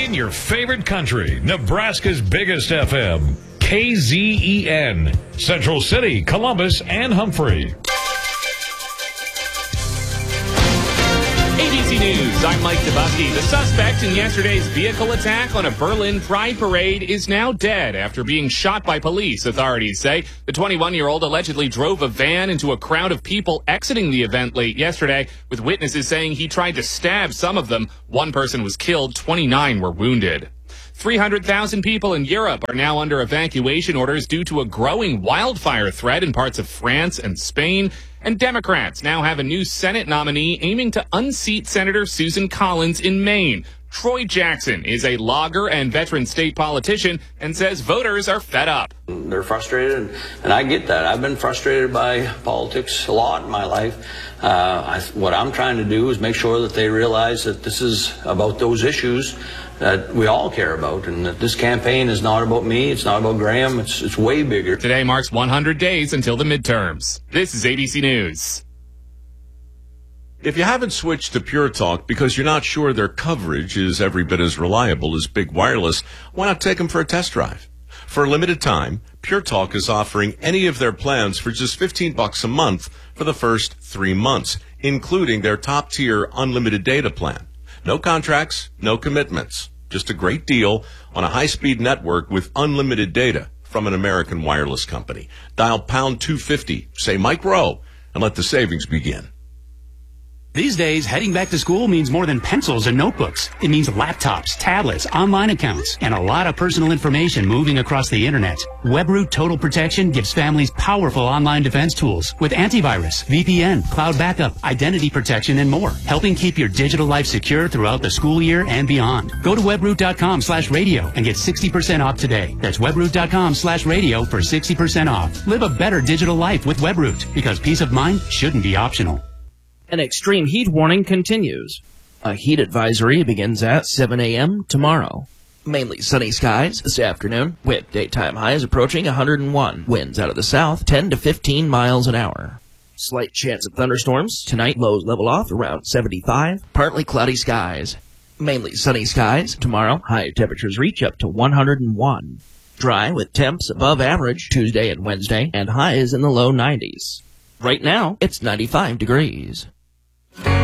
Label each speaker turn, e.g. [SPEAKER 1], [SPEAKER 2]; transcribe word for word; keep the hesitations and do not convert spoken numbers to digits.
[SPEAKER 1] Playing your favorite country, Nebraska's biggest F M, K Z E N, Central City, Columbus, and Humphrey.
[SPEAKER 2] A B C News, I'm Mike Dabusky. The suspect in yesterday's vehicle attack on a Berlin Pride parade is now dead after being shot by police, authorities say. The twenty-one-year-old allegedly drove a van into a crowd of people exiting the event late yesterday, with witnesses saying he tried to stab some of them. One person was killed, twenty-nine were wounded. three hundred thousand people in Europe are now under evacuation orders due to a growing wildfire threat in parts of France and Spain. And Democrats now have a new Senate nominee aiming to unseat Senator Susan Collins in Maine. Troy Jackson is a logger and veteran state politician and says voters are fed up.
[SPEAKER 3] They're frustrated, and, and I get that. I've been frustrated by politics a lot in my life. Uh, I, what I'm trying to do is make sure that they realize that this is about those issues that we all care about, and that this campaign is not about me, it's not about Graham, it's, it's way bigger.
[SPEAKER 2] Today marks one hundred days until the midterms. This is A B C News.
[SPEAKER 4] If you haven't switched to Pure Talk because you're not sure their coverage is every bit as reliable as Big Wireless, why not take them for a test drive? For a limited time, Pure Talk is offering any of their plans for just fifteen bucks a month for the first three months, including their top-tier unlimited data plan. No contracts, no commitments. Just a great deal on a high-speed network with unlimited data from an American wireless company. Dial pound two fifty, say Mike Rowe, and let the savings begin.
[SPEAKER 5] These days, heading back to school means more than pencils and notebooks. It means laptops, tablets, online accounts, and a lot of personal information moving across the internet. WebRoot Total Protection gives families powerful online defense tools with antivirus, V P N, cloud backup, identity protection, and more, helping keep your digital life secure throughout the school year and beyond. Go to webroot.com slash radio and get sixty percent off today. That's webroot.com slash radio for sixty percent off. Live a better digital life with WebRoot, because peace of mind shouldn't be optional.
[SPEAKER 6] An extreme heat warning continues. A heat advisory begins at seven a.m. tomorrow. Mainly sunny skies this afternoon, with daytime highs approaching one hundred one. Winds out of the south, ten to fifteen miles an hour. Slight chance of thunderstorms. Tonight, lows level off around seventy-five. Partly cloudy skies. Mainly sunny skies. Tomorrow, high temperatures reach up to one hundred one. Dry with temps above average Tuesday and Wednesday, and highs in the low nineties. Right now, it's ninety-five degrees.